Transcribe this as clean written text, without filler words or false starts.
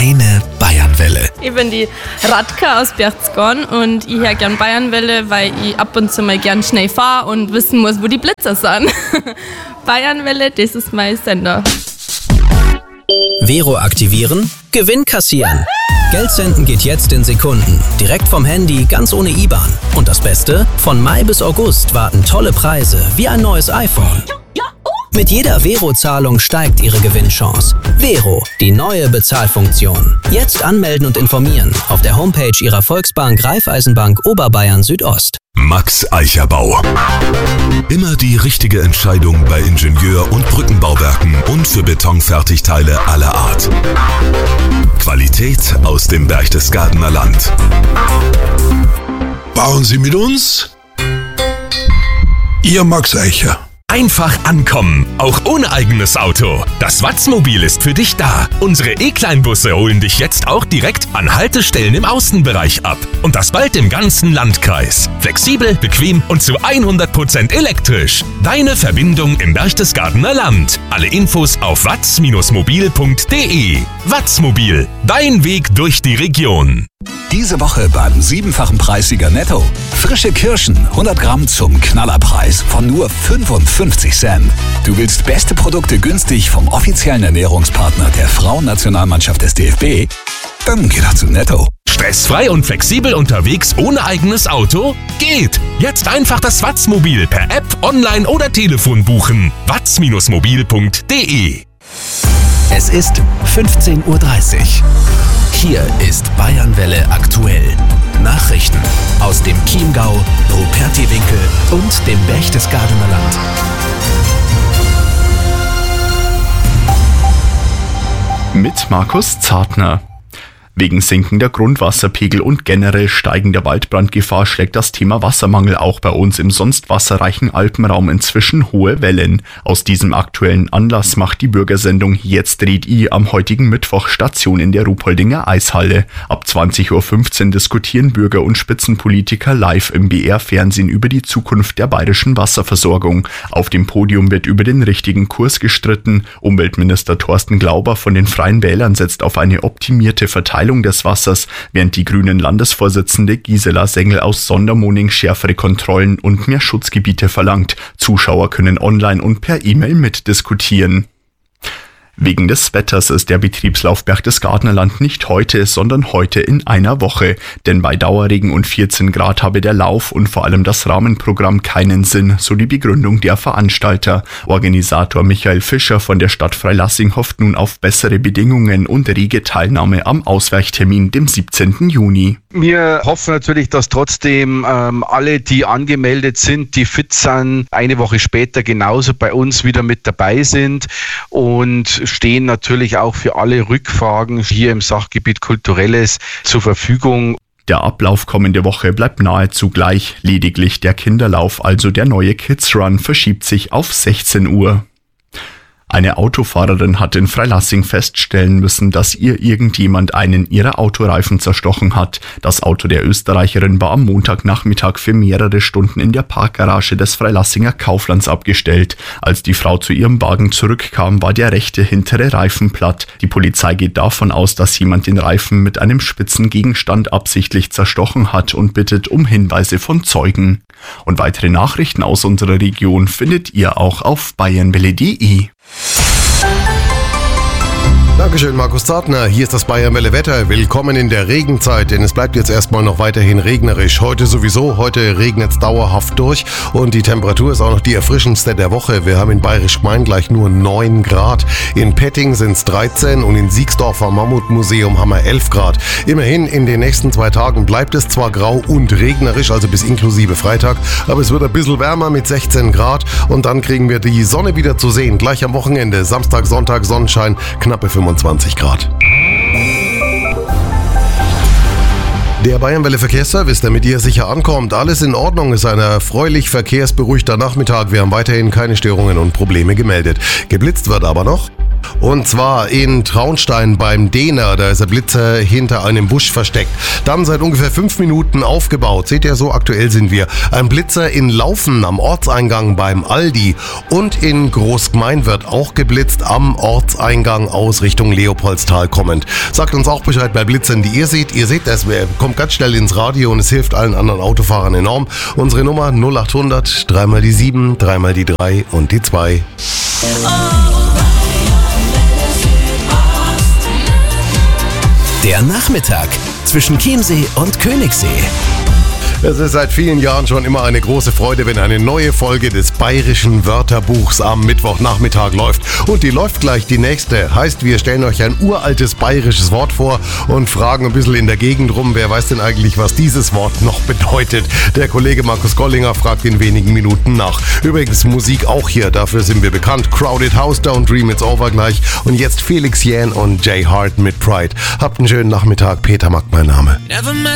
Deine Bayernwelle. Ich bin die Radka aus Berchtesgaden und ich höre gern Bayernwelle, weil ich ab und zu mal gern schnell fahre und wissen muss, wo die Blitzer sind. Bayernwelle, das ist mein Sender. Vero aktivieren, Gewinn kassieren. Geld senden geht jetzt in Sekunden. Direkt vom Handy, ganz ohne IBAN. Und das Beste? Von Mai bis August warten tolle Preise, wie ein neues iPhone. Mit jeder Vero-Zahlung steigt Ihre Gewinnchance. Vero, die neue Bezahlfunktion. Jetzt anmelden und informieren auf der Homepage Ihrer Volksbank Raiffeisenbank Oberbayern Südost. Max Eicherbau. Immer die richtige Entscheidung bei Ingenieur- und Brückenbauwerken und für Betonfertigteile aller Art. Qualität aus dem Berchtesgadener Land. Bauen Sie mit uns? Ihr Max Eicher. Einfach ankommen, auch ohne eigenes Auto. Das Watzmobil ist für dich da. Unsere E-Kleinbusse holen dich jetzt auch direkt an Haltestellen im Außenbereich ab. Und das bald im ganzen Landkreis. Flexibel, bequem und zu 100% elektrisch. Deine Verbindung im Berchtesgadener Land. Alle Infos auf watz-mobil.de. Watzmobil, dein Weg durch die Region. Diese Woche beim 7-fachen Preissieger Netto. Frische Kirschen, 100 Gramm zum Knallerpreis von nur 55 Cent. Du willst beste Produkte günstig vom offiziellen Ernährungspartner der Frauennationalmannschaft des DFB? Dann geh doch zu Netto. Stressfrei und flexibel unterwegs ohne eigenes Auto? Geht! Jetzt einfach das Watzmobil per App, online oder Telefon buchen. watz-mobil.de. Es ist 15:30 Uhr. Hier ist Bayernwelle aktuell. Nachrichten aus dem Chiemgau, Rupertiwinkel und dem Berchtesgadener Land. Mit Markus Zartner. Wegen sinkender Grundwasserpegel und generell steigender Waldbrandgefahr schlägt das Thema Wassermangel auch bei uns im sonst wasserreichen Alpenraum inzwischen hohe Wellen. Aus diesem aktuellen Anlass macht die Bürgersendung Jetzt red I am heutigen Mittwoch Station in der Ruhpoldinger Eishalle. Ab 20:15 Uhr diskutieren Bürger und Spitzenpolitiker live im BR-Fernsehen über die Zukunft der bayerischen Wasserversorgung. Auf dem Podium wird über den richtigen Kurs gestritten. Umweltminister Thorsten Glauber von den Freien Wählern setzt auf eine optimierte Verteilung des Wassers, während die grünen Landesvorsitzende Gisela Sengel aus Sondermoning schärfere Kontrollen und mehr Schutzgebiete verlangt. Zuschauer können online und per E-Mail mitdiskutieren. Wegen des Wetters ist der Betriebslauf Berchtesgadener Land nicht heute, sondern heute in einer Woche. Denn bei Dauerregen und 14 Grad habe der Lauf und vor allem das Rahmenprogramm keinen Sinn, so die Begründung der Veranstalter. Organisator Michael Fischer von der Stadt Freilassing hofft nun auf bessere Bedingungen und rege Teilnahme am Ausweichtermin, dem 17. Juni. Wir hoffen natürlich, dass trotzdem alle, die angemeldet sind, die fit sind, eine Woche später genauso bei uns wieder mit dabei sind und stehen natürlich auch für alle Rückfragen hier im Sachgebiet Kulturelles zur Verfügung. Der Ablauf kommende Woche bleibt nahezu gleich. Lediglich der Kinderlauf, also der neue Kids Run, verschiebt sich auf 16 Uhr. Eine Autofahrerin hat in Freilassing feststellen müssen, dass ihr irgendjemand einen ihrer Autoreifen zerstochen hat. Das Auto der Österreicherin war am Montagnachmittag für mehrere Stunden in der Parkgarage des Freilassinger Kauflands abgestellt. Als die Frau zu ihrem Wagen zurückkam, war der rechte hintere Reifen platt. Die Polizei geht davon aus, dass jemand den Reifen mit einem spitzen Gegenstand absichtlich zerstochen hat und bittet um Hinweise von Zeugen. Und weitere Nachrichten aus unserer Region findet ihr auch auf bayernwelle.de. Dankeschön, Markus Zartner. Hier ist das Bayernwelle Wetter. Willkommen in der Regenzeit, denn es bleibt jetzt erstmal noch weiterhin regnerisch. Heute sowieso, heute regnet es dauerhaft durch und die Temperatur ist auch noch die erfrischendste der Woche. Wir haben in Bayerisch Gmein gleich nur 9 Grad. In Petting sind es 13 und in Siegsdorf am Mammutmuseum haben wir 11 Grad. Immerhin, in den nächsten 2 Tagen bleibt es zwar grau und regnerisch, also bis inklusive Freitag, aber es wird ein bisschen wärmer mit 16 Grad und dann kriegen wir die Sonne wieder zu sehen. Gleich am Wochenende, Samstag, Sonntag, Sonnenschein, knappe 25 Grad. Der Bayernwelle Verkehrsservice, damit ihr sicher ankommt. Alles in Ordnung, ist ein erfreulich verkehrsberuhigter Nachmittag. Wir haben weiterhin keine Störungen und Probleme gemeldet. Geblitzt wird aber noch. Und zwar in Traunstein beim Dehner. Da ist der Blitzer hinter einem Busch versteckt. Dann seit ungefähr 5 Minuten aufgebaut. Seht ihr, so aktuell sind wir. Ein Blitzer in Laufen am Ortseingang beim Aldi. Und in Großgmein wird auch geblitzt am Ortseingang aus Richtung Leopoldstal kommend. Sagt uns auch Bescheid bei Blitzern, die ihr seht. Ihr seht das, kommt ganz schnell ins Radio und es hilft allen anderen Autofahrern enorm. Unsere Nummer 0800 3 mal die 7, 3 mal die 3 und die 2. Der Nachmittag zwischen Chiemsee und Königssee. Es ist seit vielen Jahren schon immer eine große Freude, wenn eine neue Folge des Bayerischen Wörterbuchs am Mittwochnachmittag läuft. Und die läuft gleich die nächste. Heißt, wir stellen euch ein uraltes bayerisches Wort vor und fragen ein bisschen in der Gegend rum, wer weiß denn eigentlich, was dieses Wort noch bedeutet. Der Kollege Markus Gollinger fragt in wenigen Minuten nach. Übrigens Musik auch hier, dafür sind wir bekannt. Crowded House, Don't Dream It's Over gleich. Und jetzt Felix Jähn und Jay Hart mit Pride. Habt einen schönen Nachmittag. Peter Mack mein Name.